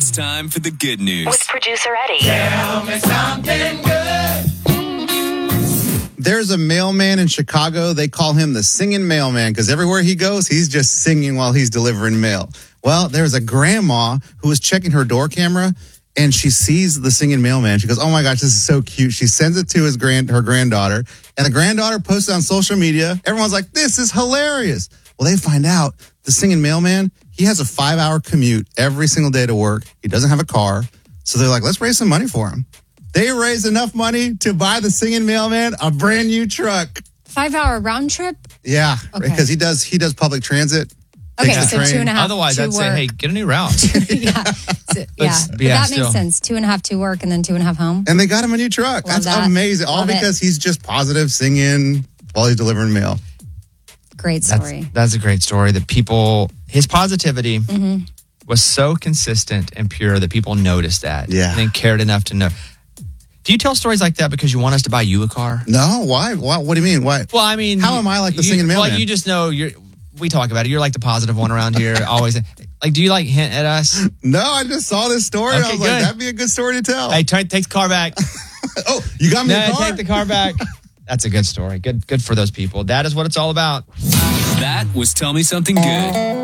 It's time for the good news. With producer Eddie. Tell me something good. There's a mailman in Chicago. They call him the singing mailman because everywhere he goes, he's just singing while he's delivering mail. Well, there's a grandma who was checking her door camera, and she sees the singing mailman. She goes, oh, my gosh, this is so cute. She sends it to her granddaughter, and the granddaughter posts it on social media. Everyone's like, this is hilarious. Well, they find out the singing mailman, he has a 5-hour commute every single day to work. He doesn't have a car. So they're like, let's raise some money for him. They raised enough money to buy the singing mailman a brand new truck. 5-hour round trip? Yeah, Okay. because he does public transit. Okay, takes the so train. 2.5 Otherwise, to I'd work. say, hey, get a new route. yeah. So, but that makes sense. 2.5 to work and then 2.5 home. And they got him a new truck. Love That's that. amazing. All Love because he's just positive singing while he's delivering mail. Great story. That's a great story. That his positivity was so consistent and pure that people noticed that. Yeah. And then cared enough to know. Do you tell stories like that because you want us to buy you a car? No, why? What do you mean? Why? Well, I mean, how am I like the singing mailman? Well, you just know we talk about it. You're like the positive one around here. Always. Like, do you like hint at us? No, I just saw this story. Okay, I was good. like, that'd be a good story to tell. Hey, take the car back. Oh, you got me a car? Take the car back. That's a good story. Good for those people. That is what it's all about. That was Tell Me Something Good.